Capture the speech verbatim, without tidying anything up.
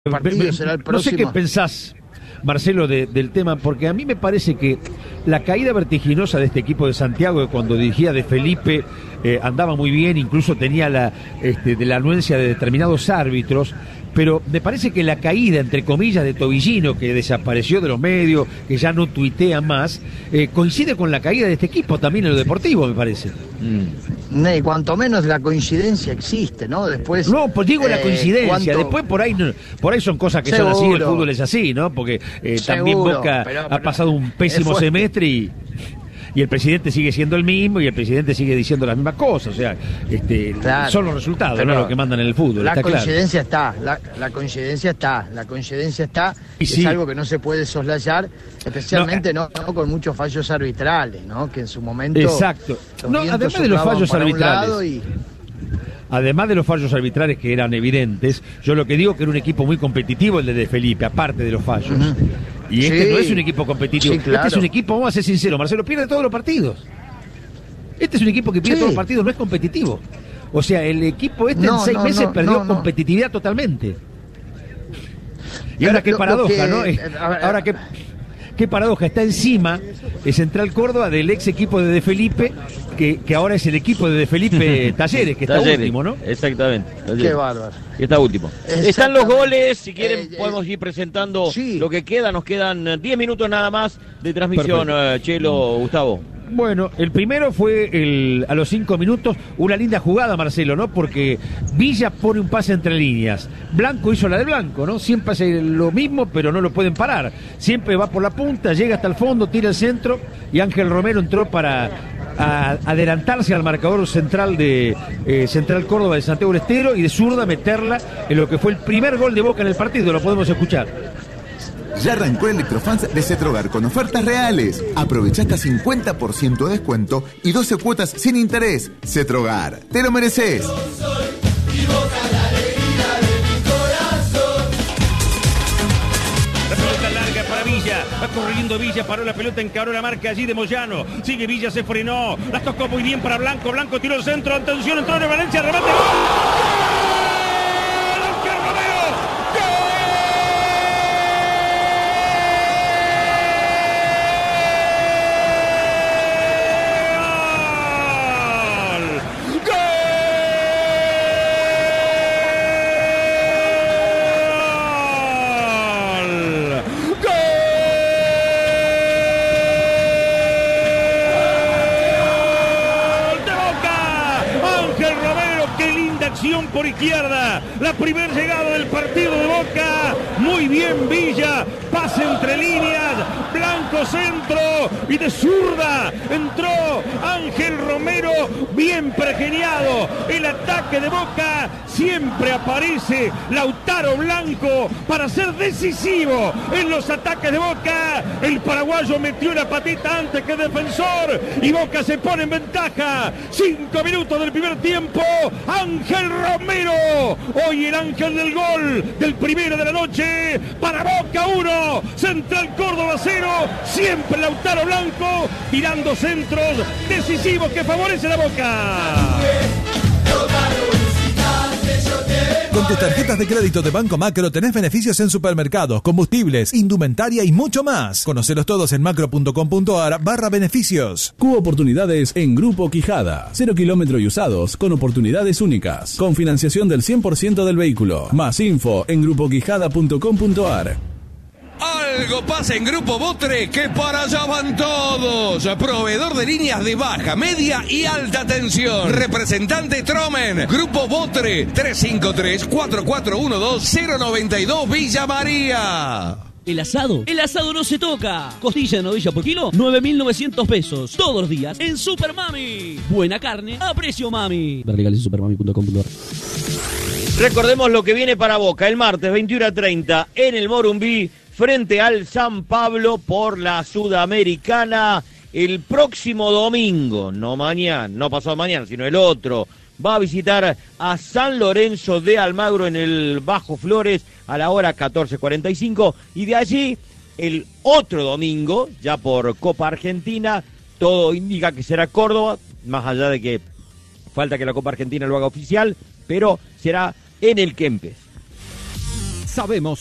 partido será el próximo. No sé qué pensás, Marcelo, de, del tema, porque a mí me parece que la caída vertiginosa de este equipo de Santiago, que cuando dirigía De Felipe eh, andaba muy bien, incluso tenía la, este, de la anuencia de determinados árbitros, pero me parece que la caída, entre comillas, de Tobillino, que desapareció de los medios, que ya no tuitea más, eh, coincide con la caída de este equipo también en lo deportivo, me parece. Mm. Y cuanto menos la coincidencia existe, ¿no? Después. No, pues digo eh, la coincidencia. ¿cuánto? Después por ahí por ahí son cosas que Seguro. son así, el fútbol es así, ¿no? Porque eh, también Boca pero, pero, ha pasado un pésimo semestre y. Y el presidente sigue siendo el mismo y el presidente sigue diciendo las mismas cosas, o sea, este, claro, son los resultados, no lo que mandan en el fútbol. La está coincidencia claro. está, la, la coincidencia está, la coincidencia está, y es sí. algo que no se puede soslayar, especialmente no, no, no con muchos fallos arbitrales, ¿no? Que en su momento. Exacto. No, además de los fallos arbitrales. Y... Además de los fallos arbitrales que eran evidentes, yo lo que digo que era un equipo muy competitivo el de De Felipe, aparte de los fallos. Uh-huh. Y este sí, no es un equipo competitivo, sí, claro. Este es un equipo, vamos a ser sinceros, Marcelo, pierde todos los partidos. Este es un equipo que pierde sí. todos los partidos, no es competitivo. O sea, el equipo este no, en seis no, meses no, perdió no, no. competitividad totalmente. Y ahora qué paradoja, ¿no? Ahora qué, qué paradoja, está encima el Central Córdoba del ex equipo de De Felipe, que, que ahora es el equipo de De Felipe Talleres, que está Talleres, último, ¿no? Exactamente. Talleres. Qué bárbaro. Y está último. Están los goles, si quieren eh, podemos ir presentando sí. lo que queda, nos quedan diez minutos nada más de transmisión, uh, Chelo, Gustavo. Bueno, el primero fue el, a los cinco minutos, una linda jugada, Marcelo, ¿no? Porque Villa pone un pase entre líneas. Blanco hizo la de Blanco, ¿no? Siempre hace lo mismo, pero no lo pueden parar. Siempre va por la punta, llega hasta el fondo, tira el centro y Ángel Romero entró para a, adelantarse al marcador central de eh, Central Córdoba de Santiago del Estero y de zurda meterla en lo que fue el primer gol de Boca en el partido. Lo podemos escuchar. Ya arrancó Electrofans de Cetrogar con ofertas reales. Aprovecha hasta cincuenta por ciento de descuento y doce cuotas sin interés. Cetrogar, te lo mereces. Yo soy y Boca la alegría de mi corazón. La pelota larga para Villa, va corriendo Villa, paró la pelota, encaró la marca allí de Moyano. Sigue Villa, se frenó, la tocó muy bien para Blanco. Blanco tiró el centro, atención, entró en Valencia, remate. ¡Gol! Por izquierda, la primera llegada del partido de Boca, muy bien Villa, pase entre líneas, Blanco centro y de zurda entró Ángel Romero, bien pergeniado, el ataque de Boca, siempre aparece Lautaro Blanco para ser decisivo en los ataques de Boca, el paraguayo metió la patita antes que defensor y Boca se pone en ventaja, cinco minutos del primer tiempo, Ángel Romero, hoy el ángel del gol del primero de la noche, para Boca uno, Central Córdoba cero, siempre Lautaro Blanco, tirando centros decisivos que favorecen a Boca. Con tus tarjetas de crédito de Banco Macro tenés beneficios en supermercados, combustibles, indumentaria y mucho más. Conocelos todos en macro.com.ar barra beneficios. Cubo oportunidades en Grupo Quijada. Cero kilómetro y usados con oportunidades únicas. Con financiación del cien por ciento del vehículo. Más info en grupo quijada punto com punto ar. Algo pasa en Grupo Botre, que para allá van todos. Proveedor de líneas de baja, media y alta tensión. Representante Tromen. Grupo Botre, tres cinco tres, cuatro cuatro uno dos, cero nueve dos Villa María. El asado, el asado no se toca. Costilla de novilla por kilo, nueve mil novecientos pesos. Todos los días en Super Mami. Buena carne a precio mami. Ver legales en supermami punto com punto ar. Recordemos lo que viene para Boca el martes veintiuno a treinta en el Morumbí frente al San Pablo por la Sudamericana. El próximo domingo, no mañana, no pasado mañana, sino el otro, va a visitar a San Lorenzo de Almagro en el Bajo Flores a la hora catorce cuarenta y cinco y de allí el otro domingo, ya por Copa Argentina, todo indica que será Córdoba, más allá de que falta que la Copa Argentina lo haga oficial, pero será en el Kempes. sabemos